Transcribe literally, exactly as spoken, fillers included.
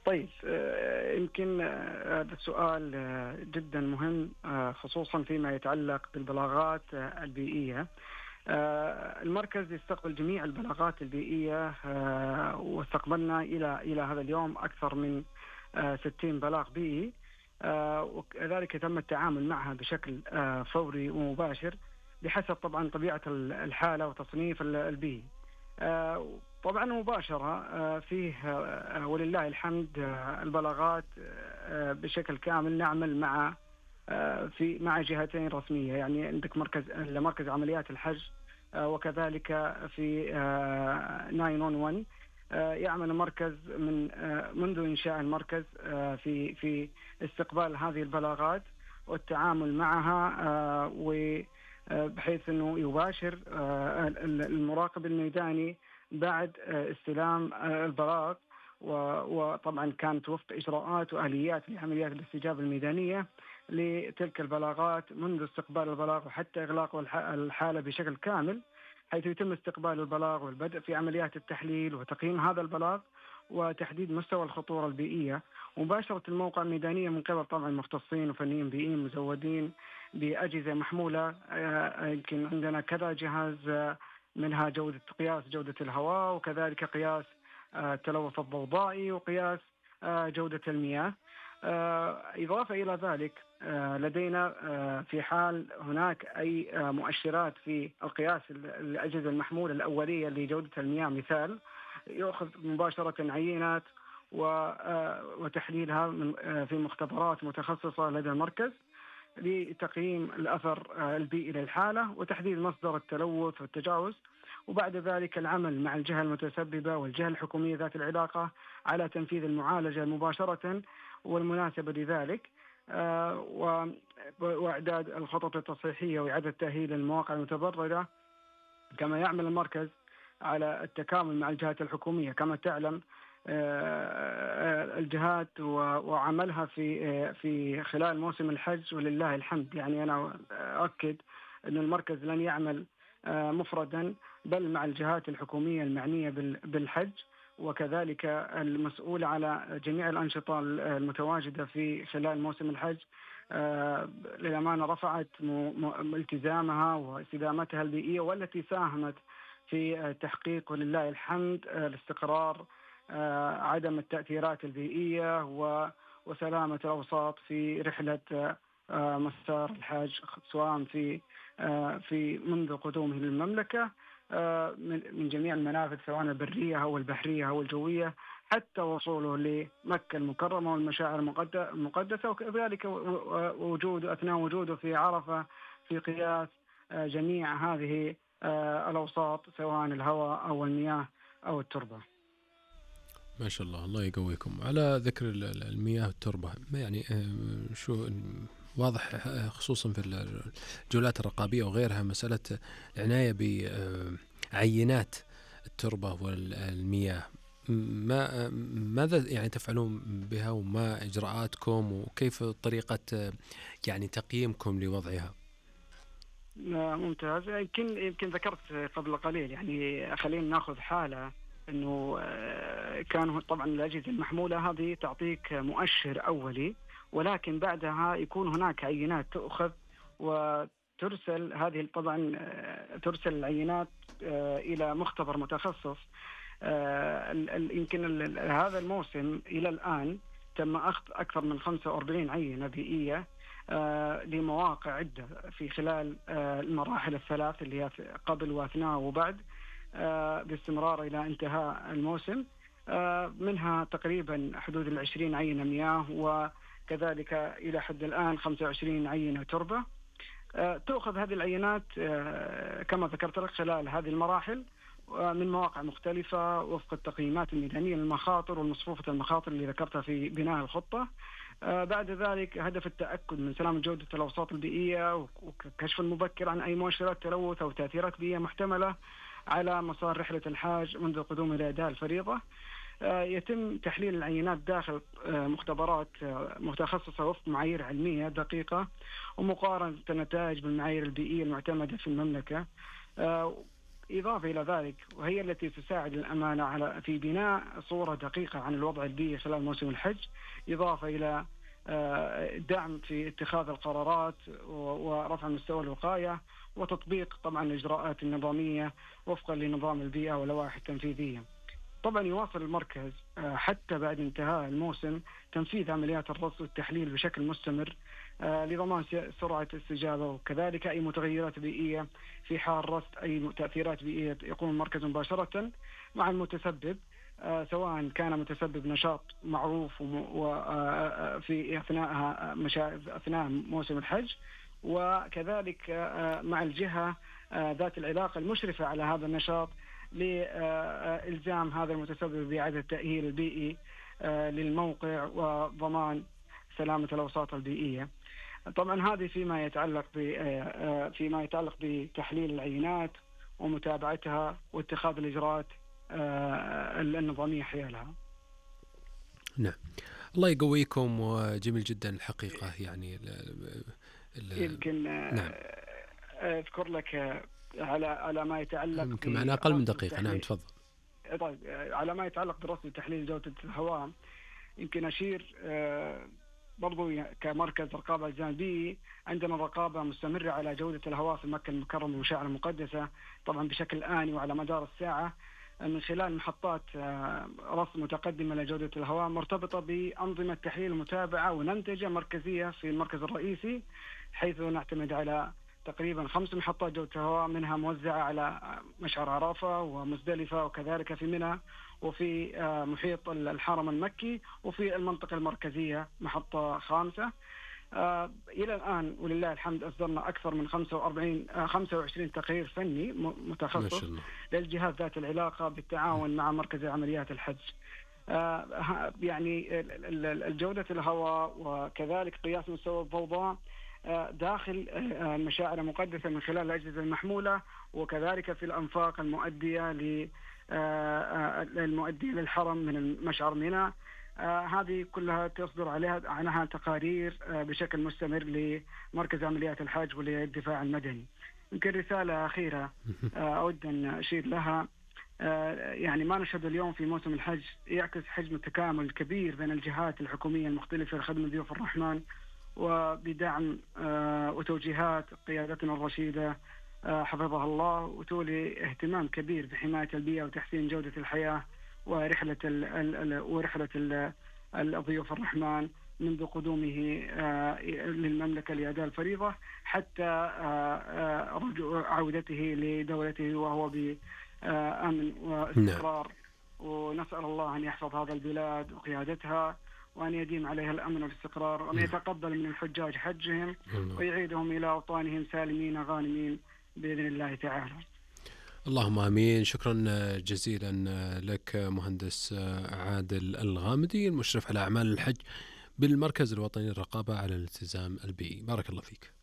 طيب، آه، يمكن آه، هذا السؤال آه، جدا مهم، آه، خصوصا فيما يتعلق بالبلاغات آه، البيئية. آه، المركز يستقبل جميع البلاغات البيئية، آه، واستقبلنا إلى إلى هذا اليوم أكثر من آه، ستين بلاغ بيئي. آه، وكذلك تم التعامل معها بشكل آه، فوري ومباشر بحسب طبعا طبيعة الحالة وتصنيف البيئي. آه، طبعا مباشرة آه، فيه آه، ولله الحمد آه، البلاغات آه، بشكل كامل نعمل مع آه، في مع جهتين رسمية، يعني عندك مركز مركز عمليات الحج، آه، وكذلك في آه، تسعة واحد واحد. آه، يعمل المركز من آه، منذ إنشاء المركز آه، في في استقبال هذه البلاغات والتعامل معها، آه، وبحيث أنه يباشر آه، المراقب الميداني بعد آه، استلام آه، البلاغ. و- وطبعا كانت وفق إجراءات وآليات لعمليات الاستجابة الميدانية لتلك البلاغات منذ استقبال البلاغ وحتى إغلاق الح- الحالة بشكل كامل، حيث يتم استقبال البلاغ والبدء في عمليات التحليل وتقييم هذا البلاغ وتحديد مستوى الخطورة البيئية، ومباشرة الموقع الميدانية من قبل طبعا مختصين وفنيين بيئيين مزودين بأجهزة محمولة. آه، يمكن عندنا كذا جهاز، آه، منها جودة قياس جودة الهواء، وكذلك قياس آه، التلوث الضوضائي، وقياس آه، جودة المياه. آه، إضافة إلى ذلك آه، لدينا آه، في حال هناك أي آه، مؤشرات في القياس ال- الأجهزة المحمولة الأولية لجودة المياه، مثال يأخذ مباشرة عينات و- آه، وتحليلها من- آه، في مختبرات متخصصة لدى المركز لتقييم الأثر آه، البيئي للحالة وتحديد مصدر التلوث والتجاوز، وبعد ذلك العمل مع الجهة المتسببة والجهة الحكومية ذات العلاقة على تنفيذ المعالجة مباشرة والمناسبة لذلك، آه، و- وإعداد الخطط التصحيحية وإعادة تأهيل المواقع المتضررة. كما يعمل المركز على التكامل مع الجهات الحكومية. كما تعلم آه، الجهات وعملها في آه، في خلال موسم الحج ولله الحمد، يعني أنا أؤكد أن المركز لن يعمل آه، مفردا، بل مع الجهات الحكومية المعنية بال- بالحج، وكذلك المسؤول على جميع الأنشطة المتواجدة في خلال موسم الحج. آه، للأمانة رفعت م- م- التزامها واستدامتها البيئية، والتي ساهمت في آه، تحقيق ولله الحمد آه، الاستقرار، آه، عدم التأثيرات البيئية و- وسلامة الأوساط في رحلة آه، مسار الحج، سواء في آه، في منذ قدومه للمملكة آه، من من جميع المنافذ، سواء البرية أو البحرية أو الجوية، حتى وصوله لمكة المكرمة والمشاعر المقد- المقدسة، وكذلك و- و- وجوده أثناء وجوده في عرفة في قياس آه، جميع هذه آه، الأوساط، سواء الهواء أو المياه أو التربة. ما شاء الله، الله يقويكم. على ذكر ال- ال- المياه والتربة، ما يعني آه، شو واضح آه، خصوصا في ال- الجولات الرقابية وغيرها، مسألة عناية بعينات التربة والمياه. ما آه، ماذا يعني تفعلون بها، وما إجراءاتكم، وكيف طريقة آه، يعني تقييمكم لوضعها؟ آه، ممتاز. يمكن يمكن ذكرت قبل قليل، يعني خلينا ناخذ حالة انه آه، كان طبعا الاجهزه المحموله هذه تعطيك مؤشر اولي، ولكن بعدها يكون هناك عينات تؤخذ وترسل. هذه طبعا آه، ترسل العينات آه، الى مختبر متخصص. آه، ال- ال- يمكن ال- ال- هذا الموسم الى الان تم اخذ اكثر من خمسة وأربعين عينه بيئيه آه، لمواقع عده في خلال آه، المراحل الثلاث اللي هي في- قبل واثناء وبعد، آه، باستمرار إلى انتهاء الموسم. آه، منها تقريبا حدود العشرين عينة مياه، وكذلك إلى حد الآن خمسة وعشرين عينة تربة. آه، تأخذ هذه العينات آه، كما ذكرت لك خلال هذه المراحل آه، من مواقع مختلفة وفق التقييمات الميدانية للمخاطر والمصفوفة المخاطر اللي ذكرتها في بناء الخطة. آه، بعد ذلك هدف التأكد من سلامة جودة الأوساط البيئية وكشف المبكر عن أي مؤشرات تلوث أو تأثيرات بيئية محتملة على مسار رحلة الحاج منذ قدوم إلى أداء الفريضة. آه، يتم تحليل العينات داخل آه، مختبرات آه، متخصصة وفق معايير علمية دقيقة، ومقارنة النتائج بالمعايير البيئية المعتمدة في المملكة. آه، إضافة إلى ذلك، وهي التي تساعد الأمانة على في بناء صورة دقيقة عن الوضع البيئي خلال موسم الحج، إضافة إلى دعم في اتخاذ القرارات ورفع مستوى الوقاية وتطبيق طبعا الإجراءات النظامية وفقا لنظام البيئة واللوائح التنفيذية. طبعا يواصل المركز حتى بعد انتهاء الموسم تنفيذ عمليات الرصد والتحليل بشكل مستمر لضمان سرعة الاستجابة، وكذلك أي متغيرات بيئية في حال رصد أي تأثيرات بيئية يقوم المركز مباشرة مع المتسبب، سواء كان متسبب نشاط معروف في أثناء أثناء موسم الحج، وكذلك مع الجهة ذات العلاقة المشرفة على هذا النشاط لإلزام هذا المتسبب بإعادة التأهيل البيئي للموقع وضمان سلامة الأوساط البيئية. طبعا هذه فيما يتعلق فيما يتعلق بتحليل العينات ومتابعتها واتخاذ الإجراءات النظامية حيالها. نعم، الله يقويكم، وجميل جدا الحقيقة. يعني ال ال يمكن نعم. أذكر لك على على ما يتعلق يمكن معنا أقل من دقيقة. نعم تفضل. طيب، على ما يتعلق برصد وتحليل جودة الهواء، يمكن أشير برضو كمركز رقابة الجانبي عندنا رقابة مستمرة على جودة الهواء في مكة المكرمة والمشاعر المقدسة، طبعا بشكل آني وعلى مدار الساعة من خلال محطات رصد متقدمة لجودة الهواء مرتبطة بأنظمة تحليل متابعة ونمتجة مركزية في المركز الرئيسي، حيث نعتمد على تقريبا خمس محطات جودة هواء، منها موزعة على مشعر عرفة ومزدلفة وكذلك في منى وفي محيط الحرم المكي وفي المنطقة المركزية محطة خامسة. إلى الآن ولله الحمد أصدرنا أكثر من خمسة وأربعين خمسة وعشرين تقرير فني متخصص للجهات ذات العلاقة بالتعاون مع مركز عمليات الحج. يعني الجودة الهواء وكذلك قياس مستوى الضوضاء داخل المشاعر المقدسة من خلال الأجهزة المحمولة، وكذلك في الأنفاق المؤدية للمؤدية للحرم من مشعر منى. هذه كلها تصدر عليها عنها تقارير بشكل مستمر لمركز عمليات الحج وللدفاع المدني. يمكن رسالة أخيرة أود أن أشير لها، يعني ما نشهد اليوم في موسم الحج يعكس حجم التكامل الكبير بين الجهات الحكومية المختلفة لخدمة ضيوف الرحمن، وبدعم وتوجيهات قيادتنا الرشيدة حفظها الله، وتولي اهتمام كبير بحماية البيئة وتحسين جودة الحياة ورحلة ال ال ورحلة ال الضيوف الرحمن منذ قدومه للمملكة لأداء الفريضة حتى رجوع عودته لدولته وهو بأمن واستقرار. ونسأل الله أن يحفظ هذا البلاد وقيادتها، وأن يديم عليها الأمن والاستقرار، وأن يتقبل من الحجاج حجهم ويعيدهم إلى أوطانهم سالمين غانمين بإذن الله تعالى. اللهم آمين. شكرا جزيلا لك مهندس عادل الغامدي، المشرف على أعمال الحج بالمركز الوطني للرقابة على الالتزام البيئي. بارك الله فيك.